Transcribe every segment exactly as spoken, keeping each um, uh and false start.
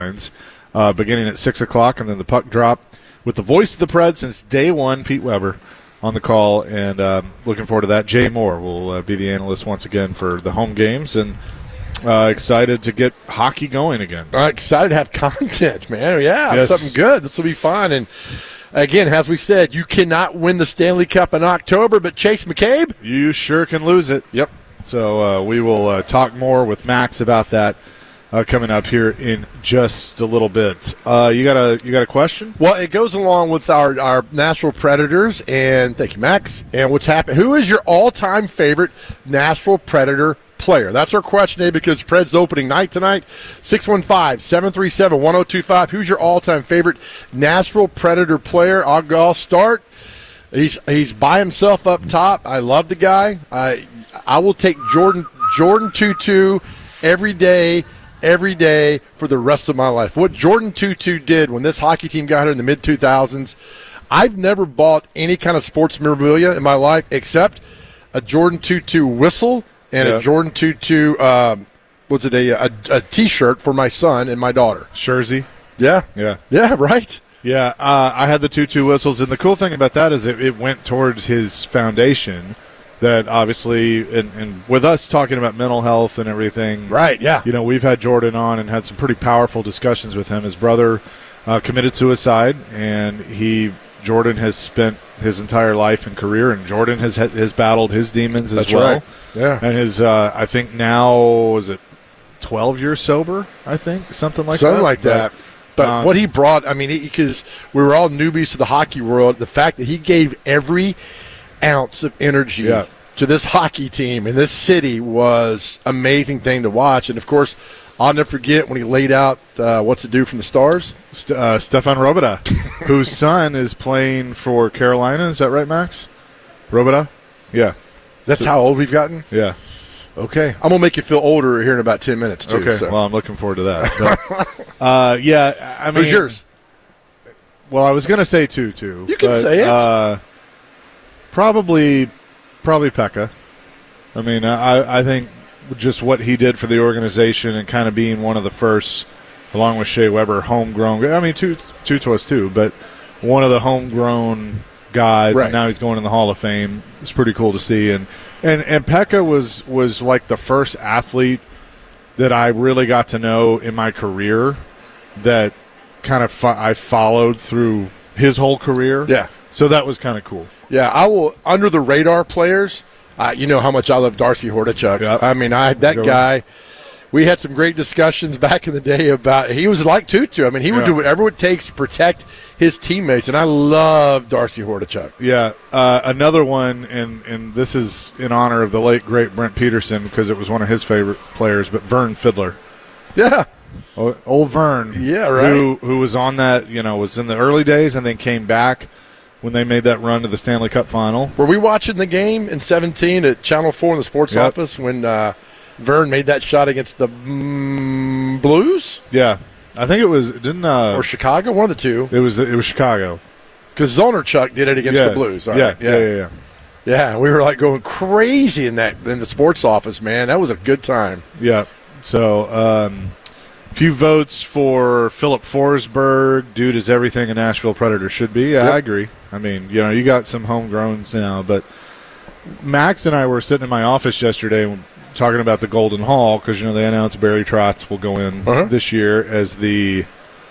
uh, beginning at six o'clock, and then the puck drop with the voice of the Preds since day one, Pete Weber, on the call, and um, looking forward to that. Jay Moore will uh, be the analyst once again for the home games, and uh, excited to get hockey going again. Uh, excited to have content, man. Yeah, yes. Something good. This will be fun. And, again, as we said, you cannot win the Stanley Cup in October, but Chase McCabe? You sure can lose it. Yep. So uh, we will uh, talk more with Max about that uh, coming up here in just a little bit. Uh, you got a you got a question? Well, it goes along with our, our Nashville Predators, and thank you, Max. And what's happened? Who is your all-time favorite Nashville Predator player? That's our question today because Preds opening night tonight. six one five, seven three seven, one oh two five. Who's your all-time favorite Nashville Predator player? I'll, I'll start. He's he's by himself up top. I love the guy. I I will take Jordan Jordan Tootoo every day. Every day for the rest of my life. What Jordan Tootoo did when this hockey team got here in the mid two thousands, I've never bought any kind of sports memorabilia in my life except a Jordan Tootoo whistle and yeah. a Jordan Tootoo, um, what's it, a, a, a T-shirt for my son and my daughter. Jersey. Yeah. Yeah. Yeah, right. Yeah, uh, I had the Tootoo whistles, and the cool thing about that is it, it went towards his foundation. That obviously, and, and with us talking about mental health and everything, right? Yeah, you know, we've had Jordan on and had some pretty powerful discussions with him. His brother uh, committed suicide, and he Jordan has spent his entire life and career, and Jordan has has battled his demons as That's well. Right. Yeah, and his uh, I think now is it twelve years sober? I think something like something that. like that. But, but um, what he brought, I mean, because we were all newbies to the hockey world, the fact that he gave every ounce of energy yeah. to this hockey team in this city was amazing thing to watch. And, of course, I'll never forget when he laid out uh, What's It Do from the Stars. St- uh, Stefan Robida, whose son is playing for Carolina. Is that right, Max? Robida? Yeah. That's so, how old we've gotten? Yeah. Okay. I'm going to make you feel older here in about ten minutes, too. Okay. So. Well, I'm looking forward to that. But, uh, yeah, I mean. Who's yours? Well, I was going to say Tootoo. You can but, say it. Uh, Probably, probably Pekka. I mean, I, I think just what he did for the organization and kind of being one of the first, along with Shea Weber, homegrown. I mean, Tootoo was too, but one of the homegrown guys, right. and now he's going in the Hall of Fame. It's pretty cool to see. And and and Pekka was was like the first athlete that I really got to know in my career that kind of fo- I followed through his whole career. Yeah. So that was kind of cool. Yeah, I will. Under the radar players, uh, you know how much I love Darcy Hordichuk. Yep. I mean, I that guy. We had some great discussions back in the day about he was like Tootoo. I mean, he yeah. would do whatever it takes to protect his teammates, and I love Darcy Hordichuk. Yeah, uh, another one, and and this is in honor of the late great Brent Peterson because it was one of his favorite players, but Vern Fiddler. Yeah. Old Vern. Yeah, right. Who who was on that, you know, was in the early days and then came back when they made that run to the Stanley Cup final. Were we watching the game in seventeen at Channel four in the sports yep. office when uh, Vern made that shot against the mm, Blues? Yeah. I think it was, didn't uh, or Chicago, one of the two. It was it was Chicago. Because Zonerchuk did it against yeah. the Blues. All yeah. right. yeah, yeah, yeah. Yeah, we were like going crazy in that in the sports office, man. That was a good time. Yeah. So, um, a few votes for Philip Forsberg. Dude is everything a Nashville Predator should be. Yeah, yep. I agree. I mean, you know, you got some homegrowns now, but Max and I were sitting in my office yesterday talking about the Golden Hall because, you know, they announced Barry Trotz will go in uh-huh. this year as the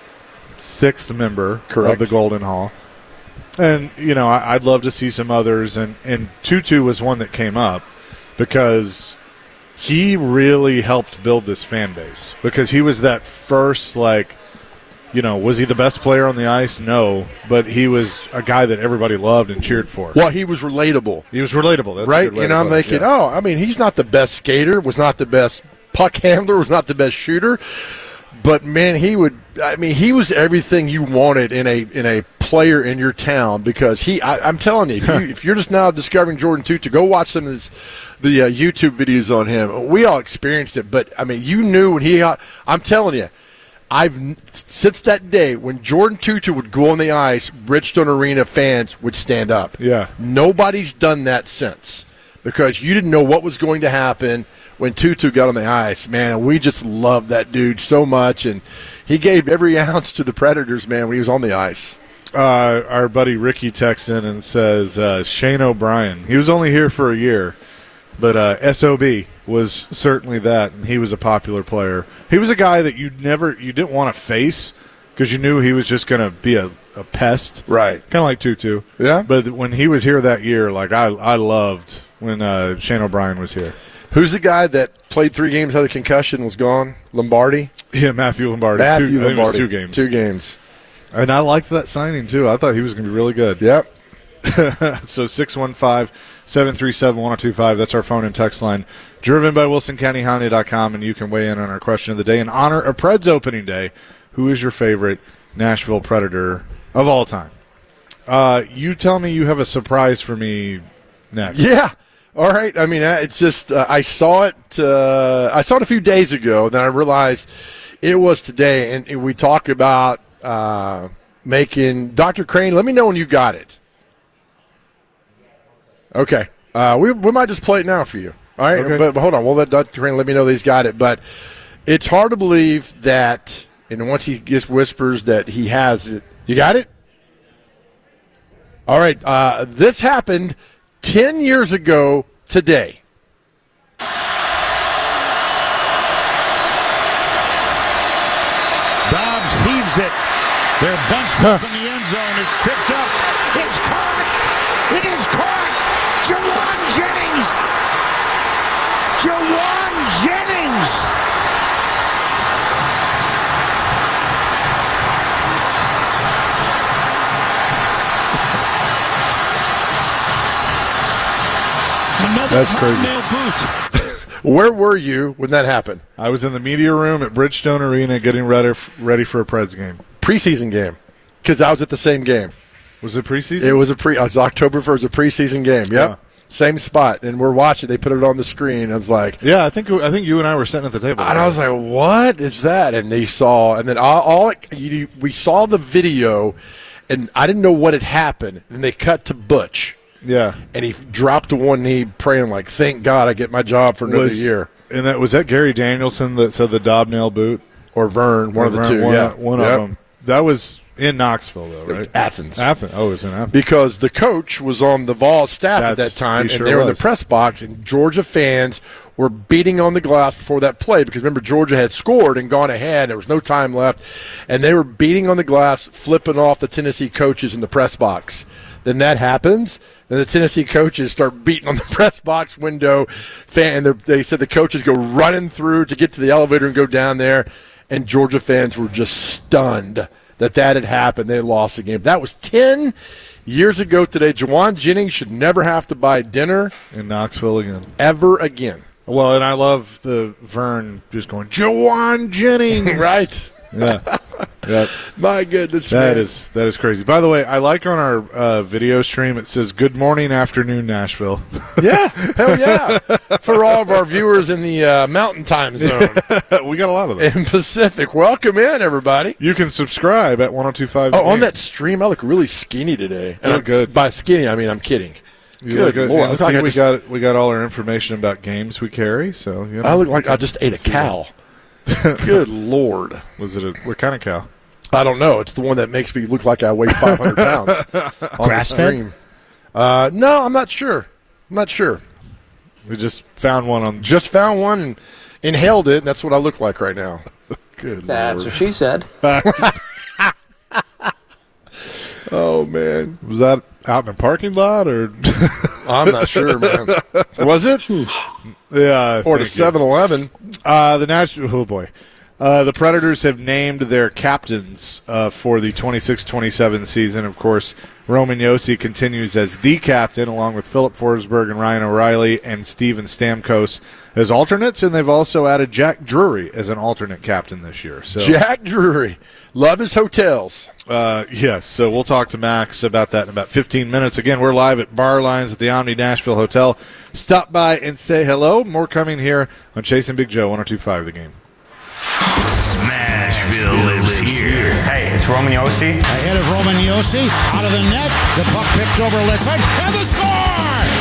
sixth member Correct. of the Golden Hall. And, you know, I, I'd love to see some others, and, and Tootoo was one that came up because he really helped build this fan base because he was that first, like, you know, was he the best player on the ice? No, but he was a guy that everybody loved and cheered for. Well, he was relatable. He was relatable. That's right? A good way and to I'm put it. making, yeah. oh, I mean, he's not the best skater, was not the best puck handler, was not the best shooter, but, man, he would, I mean, he was everything you wanted in a in a player in your town because he, I, I'm telling you, if, you, if you're just now discovering Jordan Tootoo, go watch some of this, the uh, YouTube videos on him. We all experienced it, but, I mean, you knew when he got, I'm telling you, I've since that day when Jordan Tootoo would go on the ice, Bridgestone Arena fans would stand up. Yeah. Nobody's done that since because you didn't know what was going to happen, when Tutu got on the ice, man, and we just loved that dude so much, and he gave every ounce to the Predators, man, when he was on the ice. Uh, our buddy Ricky texts in and says uh, Shane O'Brien. He was only here for a year, but uh, S O B was certainly that, and he was a popular player. He was a guy that you never, you didn't want to face because you knew he was just going to be a, a pest, right? Kind of like Tutu, yeah. But when he was here that year, like I, I loved when uh, Shane O'Brien was here. Who's the guy that played three games, had a concussion, was gone? Lombardi. Yeah, Matthew Lombardi. Matthew two, Lombardi. I think it was two games. Two games. And I liked that signing, too. I thought he was going to be really good. Yep. So six one five, seven three seven, one oh two five. That's our phone and text line. Driven by Wilson County Honda dot com, and you can weigh in on our question of the day. In honor of Preds opening day, who is your favorite Nashville Predator of all time? Uh, you tell me you have a surprise for me next. Yeah. All right. I mean, it's just uh, I saw it. Uh, I saw it a few days ago. Then I realized it was today, and, and we talk about uh, making Doctor Crane. Let me know when you got it. Okay. Uh, we we might just play it now for you. All right. Okay. But, but hold on. We'll let Doctor Crane let me know that he's got it. But it's hard to believe that, and once he gets whispers that he has it. You got it? All right. Uh, this happened ten years ago today. Dobbs heaves it. They're bunched huh. up in the end zone. It's tipped up. It's caught. It is caught. Jawan Jennings. Jawan Jennings. Another That's crazy. boot. Where were you when that happened? I was in the media room at Bridgestone Arena getting ready, ready for a Preds game. Preseason game. Because I was at the same game. Was it preseason? It was a pre. It was October first, a preseason game. Yep. Yeah. Same spot. And we're watching. They put it on the screen. I was like, yeah, I think I think you and I were sitting at the table. And I was like, what is that? And they saw, and then all, all you, we saw the video, and I didn't know what had happened. And they cut to Butch. Yeah. And he dropped to one knee praying like, thank God I get my job for another was, year. And that was that Gary Danielson that said the Dobnail boot? Or Vern, one or of the Vern, two, one, yeah. One yep. of them. That was in Knoxville, though, right? Athens. Athens. Oh, it was in Athens. Because the coach was on the Vol staff That's, at that time, sure and they were in was. the press box, and Georgia fans were beating on the glass before that play because, remember, Georgia had scored and gone ahead. There was no time left, and they were beating on the glass, flipping off the Tennessee coaches in the press box. Then that happens. Then the Tennessee coaches start beating on the press box window. Fan, and they said the coaches go running through to get to the elevator and go down there, and Georgia fans were just stunned that that had happened. They lost the game. That was ten years ago today. Jawan Jennings should never have to buy dinner in Knoxville again. Ever again. Well, and I love the Vern just going, Jawan Jennings. Right. Yeah. Yep. My goodness, that man. is that is crazy. By the way, I like on our uh, video stream it says "Good morning, afternoon, Nashville." Yeah, hell yeah! For all of our viewers in the uh, Mountain Time Zone, we got a lot of them in Pacific. Welcome in, everybody. You can subscribe at one oh two five. Oh, on that stream, I look really skinny today. You look good. By skinny, I mean I'm kidding. You good look good. Lord, And I, see, like we just, got we got all our information about games we carry. So you know, I look like I just ate a cow. Good Lord. Was it a what kind of cow? I don't know. It's the one that makes me look like I weigh five hundred pounds. Grass fed? Uh, no, I'm not sure. I'm not sure. We just found one on. Just found one and inhaled it, and that's what I look like right now. Good That's Lord. what she said. Oh, man. Was that out in a parking lot or? I'm not sure, man. Was it? Yeah. Or the seven eleven. Uh, the Nashville. Oh boy. Uh, the Predators have named their captains uh, for the twenty-six twenty-seven season. Of course, Roman Josi continues as the captain, along with Philip Forsberg and Ryan O'Reilly and Steven Stamkos as alternates, and they've also added Jack Drury as an alternate captain this year. So Jack Drury. Love his hotels. Uh, yes, so we'll talk to Max about that in about fifteen minutes. Again, we're live at Bar Lines at the Omni Nashville Hotel. Stop by and say hello. More coming here on Chase and Big Joe, one oh two point five The Game. Smashville lives here. Hey, it's Roman Josi. Ahead of Roman Josi, out of the net, the puck picked over Lissard, and the score!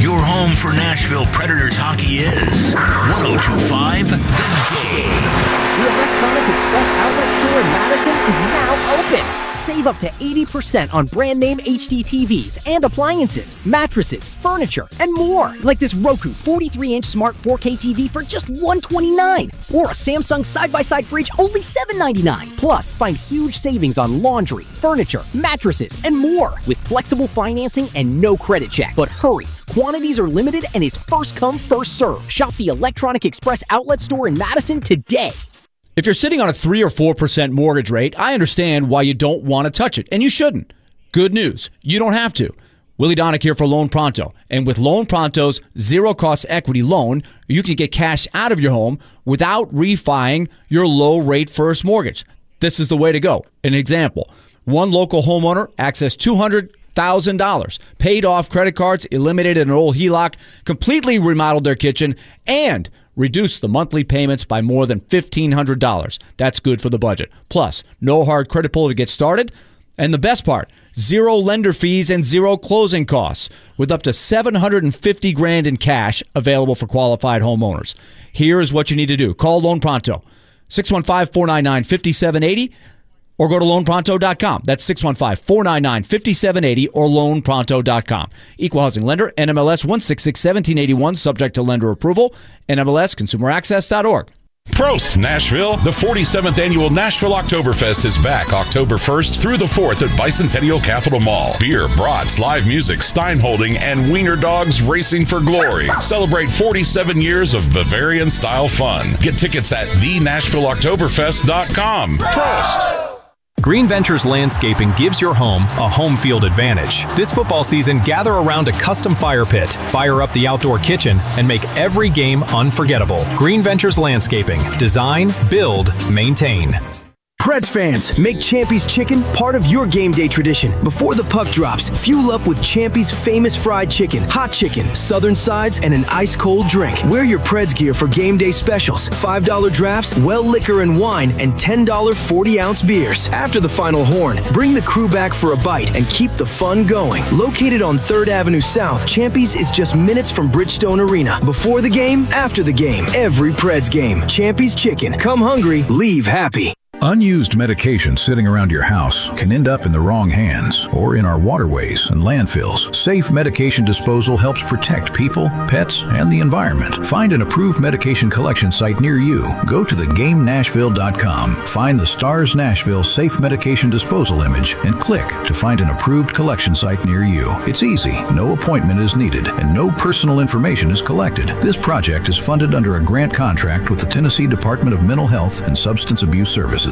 Your home for Nashville Predators hockey is one oh two point five The Game. The Electronic Express outlet store in Madison is now open. Save up to eighty percent on brand name H D T Vs and appliances, mattresses, furniture, and more. Like this Roku forty-three inch smart four K T V for just one hundred twenty-nine dollars. Or a Samsung side-by-side fridge, only seven ninety-nine. Plus, find huge savings on laundry, furniture, mattresses, and more. With flexible financing and no credit check. But hurry, quantities are limited and it's first come, first serve. Shop the Electronic Express outlet store in Madison today. If you're sitting on a three or four percent mortgage rate, I understand why you don't want to touch it, and you shouldn't. Good news, you don't have to. Willie Donick here for Loan Pronto, and with Loan Pronto's zero-cost equity loan, you can get cash out of your home without refining your low-rate first mortgage. This is the way to go. An example, one local homeowner accessed two hundred thousand dollars, paid off credit cards, eliminated an old H E L O C, completely remodeled their kitchen, and reduce the monthly payments by more than fifteen hundred dollars. That's good for the budget. Plus, no hard credit pull to get started. And the best part, zero lender fees and zero closing costs, with up to seven hundred fifty grand in cash available for qualified homeowners. Here is what you need to do. Call Loan Pronto, six one five, four nine nine, five seven eight zero, or go to loan pronto dot com. That's six one five, four nine nine, five seven eight zero or loan pronto dot com. Equal housing lender, N M L S one six six, one seven eight one, subject to lender approval, N M L S consumer access dot org. Prost, Nashville! The forty-seventh Annual Nashville Oktoberfest is back October first through the fourth at Bicentennial Capitol Mall. Beer, brats, live music, Steinholding, and wiener dogs racing for glory. Celebrate forty-seven years of Bavarian-style fun. Get tickets at the nashville oktoberfest dot com. Prost! Green Ventures Landscaping gives your home a home field advantage. This football season, gather around a custom fire pit, fire up the outdoor kitchen, and make every game unforgettable. Green Ventures Landscaping. Design, build, maintain. Preds fans, make Champy's Chicken part of your game day tradition. Before the puck drops, fuel up with Champy's famous fried chicken, hot chicken, southern sides, and an ice-cold drink. Wear your Preds gear for game day specials, five dollar drafts, well liquor and wine, and ten dollar forty ounce beers. After the final horn, bring the crew back for a bite and keep the fun going. Located on third Avenue South, Champy's is just minutes from Bridgestone Arena. Before the game, after the game, every Preds game. Champy's Chicken. Come hungry, leave happy. Unused medication sitting around your house can end up in the wrong hands or in our waterways and landfills. Safe medication disposal helps protect people, pets, and the environment. Find an approved medication collection site near you. Go to the game nashville dot com, find the STARS Nashville Safe Medication Disposal image, and click to find an approved collection site near you. It's easy, no appointment is needed, and no personal information is collected. This project is funded under a grant contract with the Tennessee Department of Mental Health and Substance Abuse Services.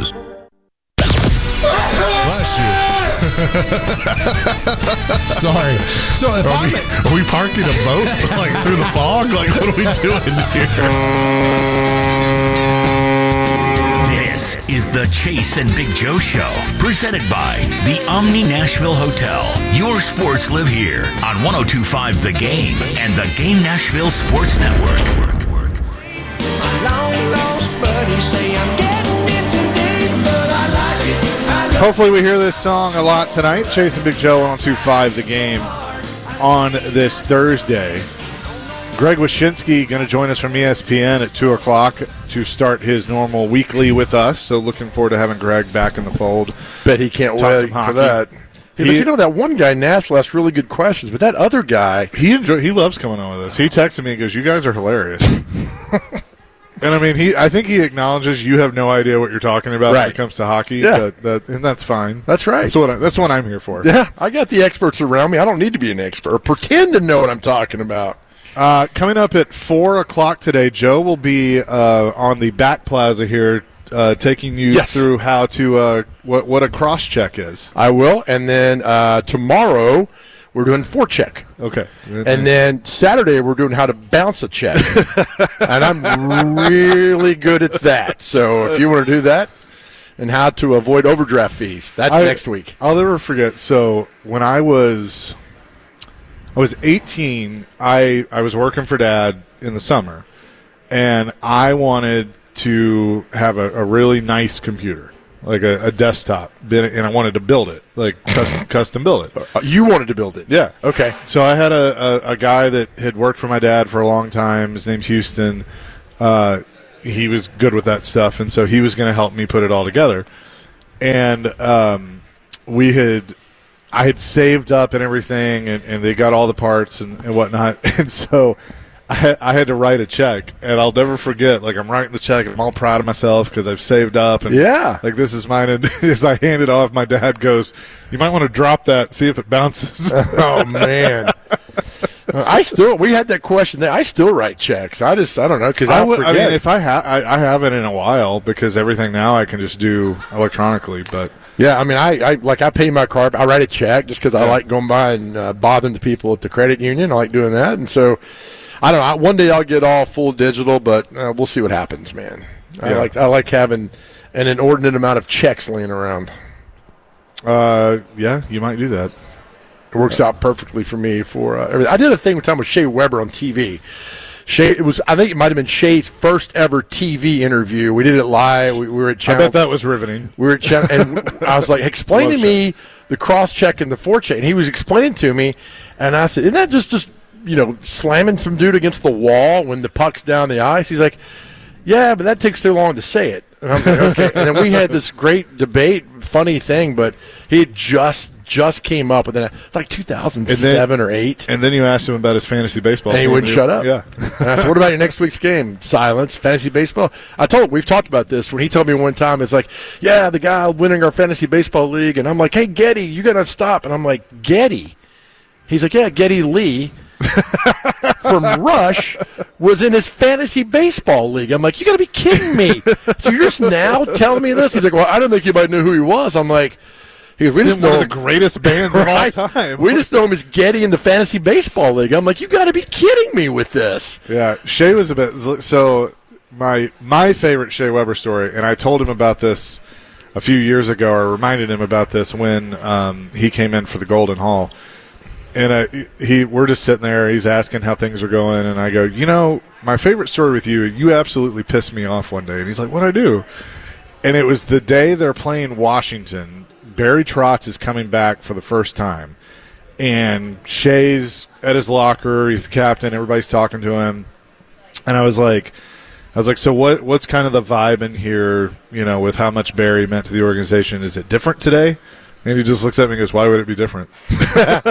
Bless you. Sorry. So if are, I'm, we, are we parking a boat like through the fog? Like what are we doing here? This is the Chase and Big Joe Show, presented by the Omni Nashville Hotel. Your sports live here on one oh two point five The Game and the Game Nashville Sports Network. Long lost buddies say I'm getting it today, but I like it. I like Hopefully we hear this song a lot tonight. Chase and Big Joe one oh two point five The Game on this Thursday. Greg Wyshynski going to join us from E S P N at two o'clock to start his normal weekly with us. So looking forward to having Greg back in the fold. Bet he can't wait for that. He's he, like, you know, that one guy in Nashville asks really good questions, but that other guy. He enjoy, He loves coming on with us. He texted me and goes, you guys are hilarious. And I mean, he. I think he acknowledges you have no idea what you're talking about right. when it comes to hockey. Yeah. But that, and that's fine. That's right. That's what, I, that's what I'm here for. Yeah, I got the experts around me. I don't need to be an expert or pretend to know what I'm talking about. Uh, coming up at four o'clock today, Joe will be uh, on the back plaza here uh, taking you yes. through how to uh, what, what a cross-check is. I will. And then uh, tomorrow we're doing forecheck. Okay. And then Saturday we're doing how to bounce a check. And I'm really good at that. So if you want to do that, and how to avoid overdraft fees, that's I, next week. I'll never forget. So when I was I was eighteen, I, I was working for Dad in the summer, and I wanted to have a, a really nice computer. like a, a desktop, and I wanted to build it, like custom, custom build it. You wanted to build it? Yeah. Okay. So I had a, a, a guy that had worked for my dad for a long time. His name's Houston. Uh, he was good with that stuff, and so he was going to help me put it all together. And um, we had, I had saved up and everything, and, and they got all the parts and, and whatnot. And so I had, I had to write a check, and I'll never forget. Like, I'm writing the check, and I'm all proud of myself because I've saved up. And yeah. Like, this is mine. And as I hand it off, my dad goes, "You might want to drop that, see if it bounces." Oh, man. I still, we had that question. I still write checks. I just, I don't know, because I, I, would, I forget. mean, if I have, I, I haven't in a while because everything now I can just do electronically. But yeah, I mean, I, I like I pay my card. I write a check just because yeah. I like going by and uh, bothering the people at the credit union. I like doing that, and so I don't know. One day I'll get all full digital, but uh, we'll see what happens, man. I Yeah. like I like having an inordinate amount of checks laying around. Uh, yeah, you might do that. It works out perfectly for me for uh, everything. I did a thing one time with Shea Weber on T V. Shea, it was I think it might have been Shea's first ever T V interview. We did it live. We, we were at Channel. I bet that was riveting. We were at Channel, and I was like, explain to me the cross check and the forecheck. And he was explaining to me, and I said, isn't that just just you know slamming some dude against the wall when the puck's down the ice? He's like, yeah, but that takes too long to say it. And I'm like, okay. And then we had this great debate, funny thing, but he had just just came up with it, like two thousand seven or eight. And then you asked him about his fantasy baseball And he team. wouldn't shut up. Yeah. And I said, what about your next week's game? Silence. Fantasy baseball? I told him, we've talked about this. When he told me one time, it's like, yeah, the guy winning our fantasy baseball league. And I'm like, hey, Getty, you got to stop. And I'm like, Getty? He's like, yeah, Getty Lee from Rush was in his fantasy baseball league. I'm like, you got to be kidding me. So you're just now telling me this? He's like, well, I don't think you might know who he was. I'm like, he goes, we just one know of him. the greatest bands Right? of all time. We just know him as Getty in the fantasy baseball league. I'm like, you got to be kidding me with this. Yeah, Shea was a bit. So my my favorite Shea Weber story, and I told him about this a few years ago, or reminded him about this when um, he came in for the Golden Hall. And I, he, we're just sitting there. He's asking how things are going, and I go, you know, my favorite story with you. You absolutely pissed me off one day. And he's like, what'd I do? And it was the day they're playing Washington. Barry Trotz is coming back for the first time, and Shea's at his locker. He's the captain. Everybody's talking to him, and I was like, I was like, so what? What's kind of the vibe in here? You know, with how much Barry meant to the organization. Is it different today? And he just looks at me and goes, why would it be different? And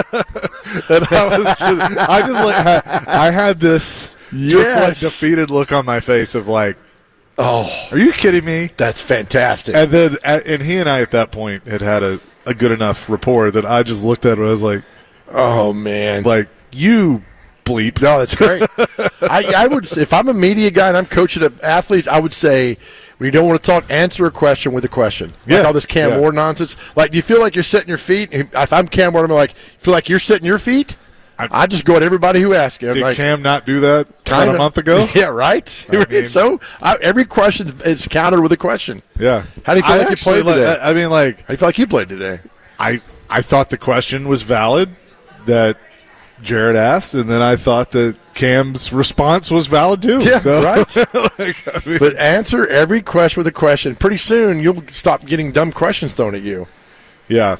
I was just, I just like, I, I had this just Yes. like defeated look on my face of like, Oh, are you kidding me? that's fantastic. And then, and he and I at that point had had a, a good enough rapport that I just looked at him and I was like, oh, man. like, you bleep. No, that's great. I, I would, if I'm a media guy and I'm coaching athletes, I would say, when you don't want to talk, answer a question with a question. Like Yeah. all this Cam Yeah. Ward nonsense. Like, do you feel like you're setting your feet? If I'm Cam Ward, I'm like, feel like you're setting your feet? I, I just go at everybody who asks you. I'm Did like, Cam not do that about kinda. a month ago? Yeah, right? I mean- so I, every question is countered with a question. Yeah. How do you feel I like you actually played li- today? I I mean, like, How do you feel like you played today? I I thought the question was valid that Jared asked, and then I thought that Cam's response was valid too. Yeah, So, right. like, I mean, But answer every question with a question. Pretty soon, you'll stop getting dumb questions thrown at you. yeah.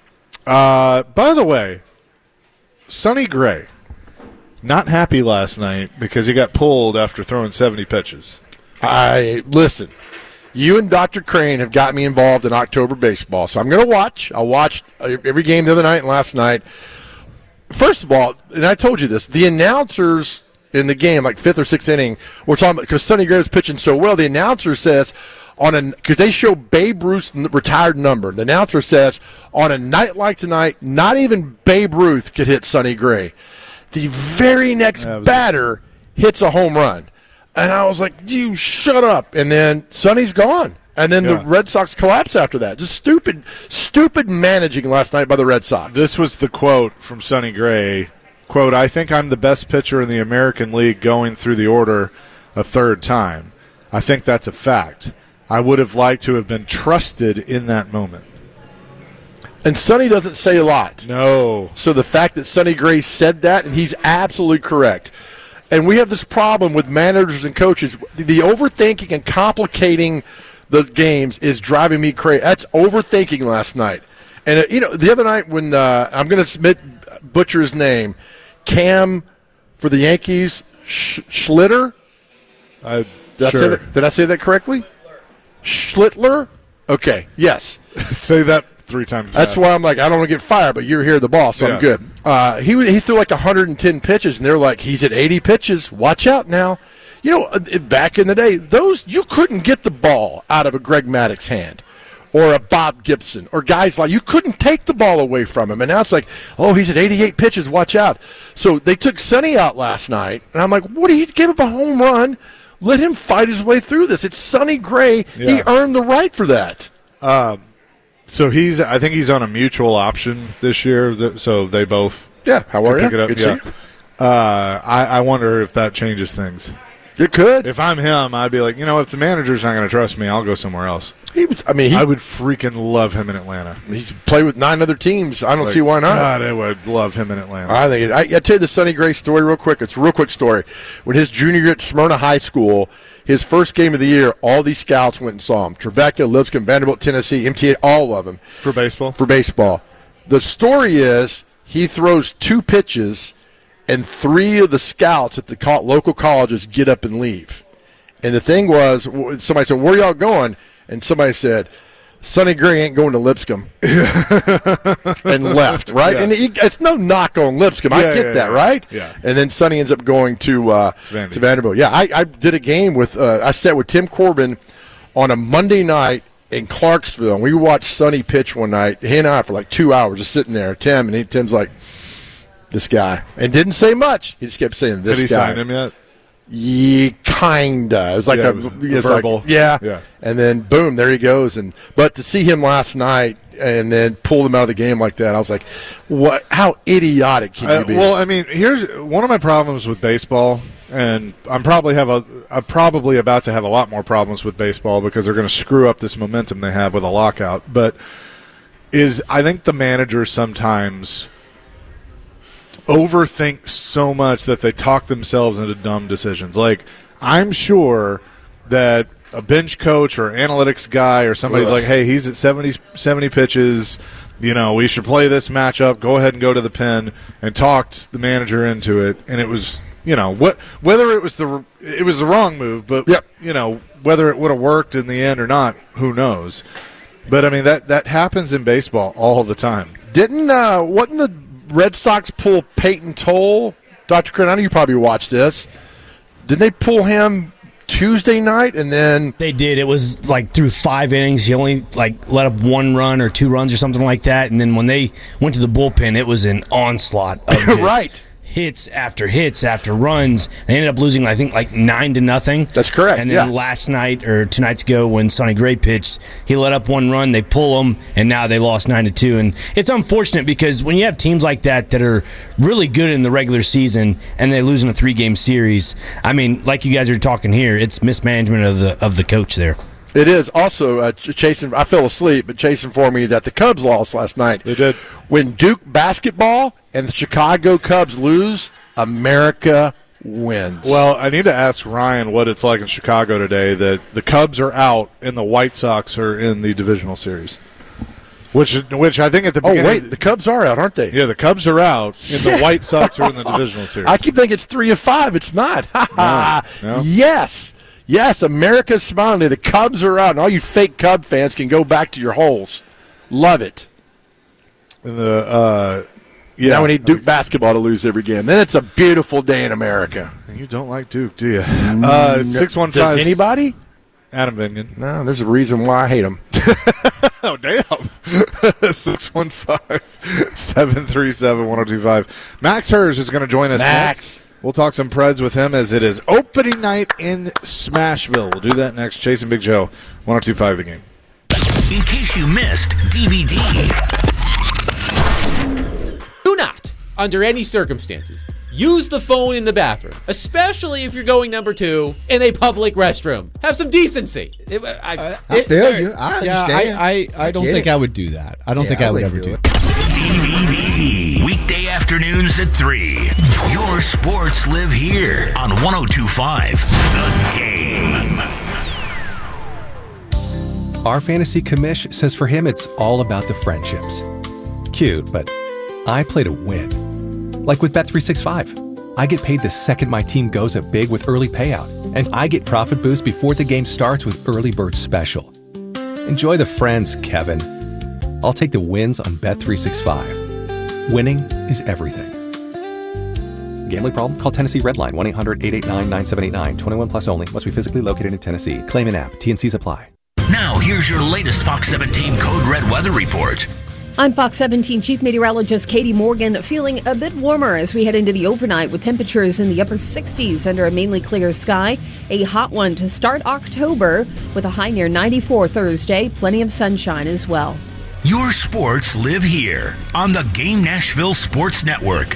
Uh, by the way, Sonny Gray not happy last night because he got pulled after throwing seventy pitches. I listen. You and Doctor Crane have got me involved in October baseball, so I'm going to watch. I watched every game the other night and last night. First of all, and I told you this, the announcers in the game, like fifth or sixth inning, we're talking about because Sonny Gray was pitching so well. The announcer says on a because they show Babe Ruth's retired number. The announcer says on a night like tonight, not even Babe Ruth could hit Sonny Gray. The very next batter hits a home run. And I was like, you shut up. And then Sonny's gone. And then Yeah. the Red Sox collapse after that. Just stupid, stupid managing last night by the Red Sox. This was the quote from Sonny Gray. Quote, I think I'm the best pitcher in the American League going through the order a third time. I think that's a fact. I would have liked to have been trusted in that moment. And Sonny doesn't say a lot. No. So the fact that Sonny Gray said that, and he's absolutely correct. And we have this problem with managers and coaches, the overthinking and complicating the games is driving me crazy. That's overthinking last night. And, uh, you know, the other night when uh, I'm going to submit butcher his name, Cam for the Yankees, Sh- Schlitter. Uh, did, sure. I say that, did I say that correctly? Schlittler? Okay, yes. Say that three times. That's fast. why I'm like, I don't want to get fired, but you're here, the boss, so Yeah. I'm good. Uh, he he threw like one hundred ten pitches, and they're like, he's at eighty pitches. Watch out now. You know, uh, back in the day, those you couldn't get the ball out of a Greg Maddux hand or a Bob Gibson or guys like, you couldn't take the ball away from him. And now it's like, oh, he's at eighty-eight pitches. Watch out. So they took Sonny out last night, and I'm like, what do you give up a home run? Let him fight his way through this. It's Sonny Gray. Yeah. He earned the right for that. Um, so he's, I think he's on a mutual option this year. That, so they both. Yeah. How are could you? pick it up. Good to yeah. see you. Uh, I, I wonder if that changes things. It could. If I'm him, I'd be like, you know, if the manager's not going to trust me, I'll go somewhere else. He was. I mean, he, I would freaking love him in Atlanta. He's played with nine other teams. I don't Like, see why not. God, I would love him in Atlanta. I think. It, I, I tell you the Sonny Gray story real quick. It's a real quick story. When his junior year at Smyrna High School, his first game of the year, all these scouts went and saw him. Trevecca, Lipscomb, Vanderbilt, Tennessee, M T A, all of them. For baseball? For baseball. The story is he throws two pitches, and three of the scouts at the co- local colleges get up and leave. And the thing was, somebody said, where y'all going? And somebody said, Sonny Gray ain't going to Lipscomb. And left, right? Yeah. And he, it's no knock on Lipscomb. I Yeah, get yeah, that, yeah. right? Yeah. And then Sonny ends up going to, uh, Vandy. to Vanderbilt. Yeah, I, I did a game with, uh, I sat with Tim Corbin on a Monday night in Clarksville. And we watched Sonny pitch one night. He and I for like two hours just sitting there. Tim, and he, Tim's like, this guy. And didn't say much. He just kept saying, this Did he guy. sign him yet? Yeah, kinda. It was like Yeah, a it was it's verbal. Like, yeah. Yeah. And then boom, there he goes. And but to see him last night and then pull them out of the game like that, I was like, what? How idiotic can you Uh, be? well, I mean, here's one of my problems with baseball, and I'm probably have a I'm probably about to have a lot more problems with baseball because they're going to screw up this momentum they have with a lockout. But is I think the managers sometimes overthink so much that they talk themselves into dumb decisions. Like, I'm sure that a bench coach or analytics guy or somebody's Ugh. like, hey, he's at seventy, seventy pitches, you know, we should play this matchup, go ahead and go to the pen, and talked the manager into it. And it was, you know, what whether it was the it was the wrong move, but, Yep. you know, whether it would have worked in the end or not, who knows. But, I mean, that, that happens in baseball all the time. Didn't uh, wasn't the Red Sox pull Peyton Toll? Doctor Crin, I know you probably watched this. Didn't they pull him Tuesday night and then they did? It was like through five innings. He only like let up one run or two runs or something like that. And then when they went to the bullpen, it was an onslaught of just right. hits after hits after runs. They ended up losing, I think, like nine to nothing. That's correct. And then yeah. last night or two nights ago, when Sonny Gray pitched, he let up one run. They pull him, and now they lost nine to two. And it's unfortunate because when you have teams like that that are really good in the regular season and they lose in a three-game series, I mean, like you guys are talking here, it's mismanagement of the of the coach there. It is also uh, ch- chasing. I fell asleep, but chasing for me that the Cubs lost last night. They did. When Duke basketball and the Chicago Cubs lose, America wins. Well, I need to ask Ryan what it's like in Chicago today that the Cubs are out and the White Sox are in the divisional series. Which, which I think at the oh beginning. wait, the Cubs are out, aren't they? Yeah, the Cubs are out and the White Sox are in the divisional series. I keep thinking it's three of five. It's not. No, no. Yes, yes. America's smiling. The Cubs are out, and all you fake Cub fans can go back to your holes. Love it. And the uh, yeah, Now we need Duke basketball to lose every game. Then it's a beautiful day in America. You don't like Duke, do you? Uh, six one five. Does anybody? Adam Vingan. No, there's a reason why I hate him. Oh, damn. six one five, seven three seven, one oh two five. Max Hers is going to join us Max. next. We'll talk some Preds with him as it is opening night in Smashville. We'll do that next. Chasing Big Joe, one oh two five The Game. In case you missed D V D. Do not, under any circumstances, use the phone in the bathroom, especially if you're going number two in a public restroom. Have some decency. It, I, Uh, I it- feel you. I Yeah, understand. I, I, I don't get think it. I would do that. I don't Yeah, think I, I would wouldn't ever do do it. that. D V D. Weekday afternoons at three. Your sports live here on one oh two five The Game. Our fantasy commish says for him it's all about the friendships. Cute, but I play to win. Like with Bet three sixty-five. I get paid the second my team goes up big with early payout, and I get profit boost before the game starts with Early Bird Special. Enjoy the friends, Kevin. I'll take the wins on Bet three sixty-five. Winning is everything. Gambling problem? Call Tennessee Redline one eight hundred eight eight nine nine seven eight nine. twenty-one plus only. Must be physically located in Tennessee. Claim in app. T and C's apply. Now, here's your latest Fox seventeen Code Red weather report. I'm Fox seventeen Chief Meteorologist Katie Morgan, feeling a bit warmer as we head into the overnight with temperatures in the upper sixties under a mainly clear sky. A hot one to start October with a high near ninety-four Thursday. Plenty of sunshine as well. Your sports live here on the Game Nashville Sports Network.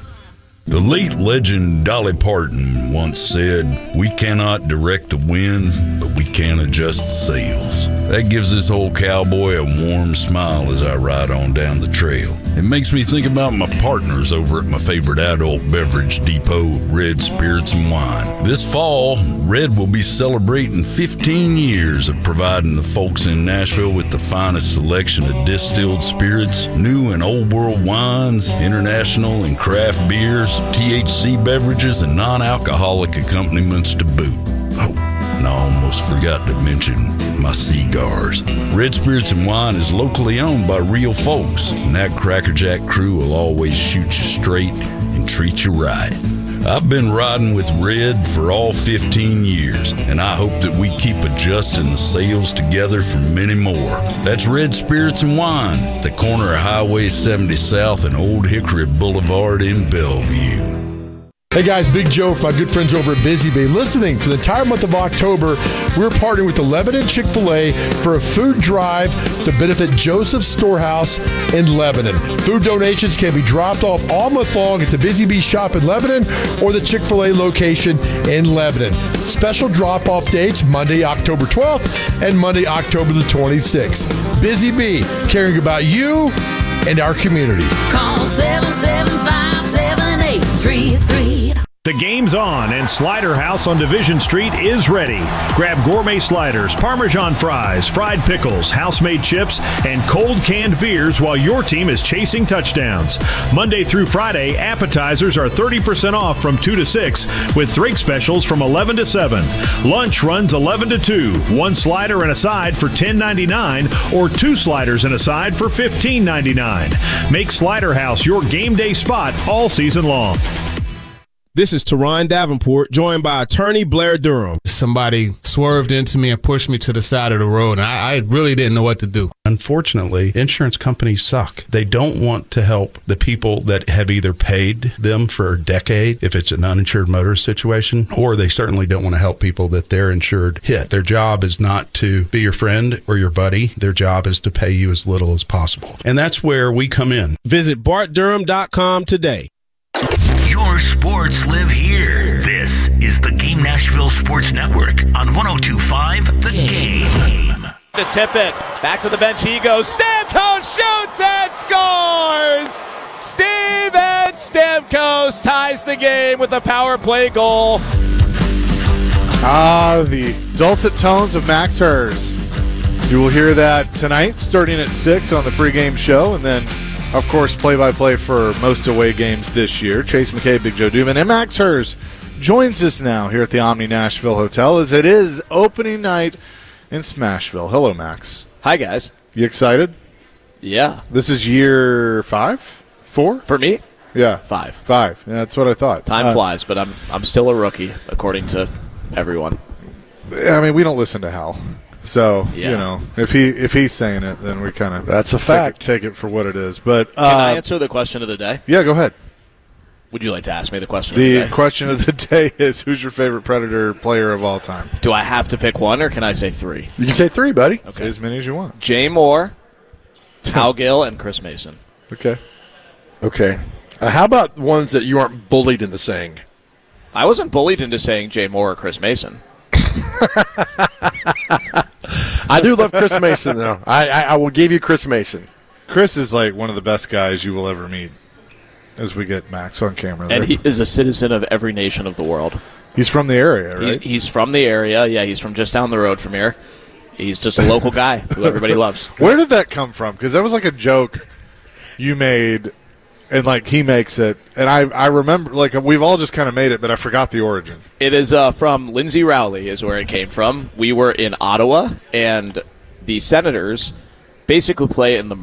The late legend Dolly Parton once said, "We cannot direct the wind, but we can adjust the sails." That gives this old cowboy a warm smile as I ride on down the trail. It makes me think about my partners over at my favorite adult beverage depot, Red Spirits and Wine. This fall, Red will be celebrating fifteen years of providing the folks in Nashville with the finest selection of distilled spirits, new and old world wines, international and craft beers, T H C beverages, and non-alcoholic accompaniments to boot. Oh, and I almost forgot to mention my cigars. Red Spirits and Wine is locally owned by real folks, and that Crackerjack crew will always shoot you straight and treat you right. I've been riding with Red for all fifteen years, and I hope that we keep adjusting the sails together for many more. That's Red Spirits and Wine, at the corner of Highway seventy South and Old Hickory Boulevard in Bellevue. Hey guys, Big Joe from my good friends over at Busy Bee. Listening, for the entire month of October, we're partnering with the Lebanon Chick-fil-A for a food drive to benefit Joseph's Storehouse in Lebanon. Food donations can be dropped off all month long at the Busy Bee shop in Lebanon or the Chick-fil-A location in Lebanon. Special drop-off dates, Monday, October twelfth and Monday, October the twenty-sixth. Busy Bee, caring about you and our community. Call seven seven five, seven eight three three. The game's on, and Slider House on Division Street is ready. Grab gourmet sliders, Parmesan fries, fried pickles, house-made chips, and cold canned beers while your team is chasing touchdowns. Monday through Friday, appetizers are thirty percent off from two to six, with drink specials from eleven to seven. Lunch runs eleven to two. One slider and a side for ten ninety-nine, or two sliders and a side for fifteen ninety-nine. Make Slider House your game day spot all season long. This is Teron Davenport, joined by attorney Blair Durham. Somebody swerved into me and pushed me to the side of the road, and I, I really didn't know what to do. Unfortunately, insurance companies suck. They don't want to help the people that have either paid them for a decade, if it's an uninsured motorist situation, or they certainly don't want to help people that they're insured hit. Their job is not to be your friend or your buddy. Their job is to pay you as little as possible. And that's where we come in. Visit bart durham dot com today. Your sports live here. This is the Game Nashville Sports Network on one oh two point five The Game. To tip it. Back to the bench he goes. Stamkos shoots and scores! Steven Stamkos ties the game with a power play goal. Ah, the dulcet tones of Max Hers. You will hear that tonight starting at six on the pregame show, and then of course, play-by-play for most away games this year. Chase McKay, Big Joe Duman, and Max Hers joins us now here at the Omni Nashville Hotel as it is opening night in Smashville. Hello, Max. Hi, guys. You excited? Yeah. This is year five? Four? For me? Yeah. Five. Five. Yeah, that's what I thought. Time uh, flies, but I'm I'm still a rookie, according to everyone. I mean, we don't listen to Hal. So, yeah. you know, if he if he's saying it, then we kind of that's a take fact. It, take it for what it is. But uh, can I answer the question of the day? Yeah, go ahead. Would you like to ask me the question the of the day? The question of the day is, who's your favorite Predator player of all time? Do I have to pick one, or can I say three? You can say three, buddy. Okay. Say as many as you want. Jay Moore, Hal Gill, and Chris Mason. Okay. Okay. Uh, how about ones that you aren't bullied into saying? I wasn't bullied into saying Jay Moore or Chris Mason. I do love Chris Mason, though. I, I, I will give you Chris Mason. Chris is like one of the best guys you will ever meet as we get Max on camera there. And he is a citizen of every nation of the world. He's from the area, right? He's, he's from the area. Yeah, he's from just down the road from here. He's just a local guy who everybody loves. Where did that come from? Because that was like a joke you made, and like he makes it, and I I remember like we've all just kind of made it, but I forgot the origin. It is uh, from Lindsay Rowley is where it came from. We were in Ottawa, and the Senators basically play in the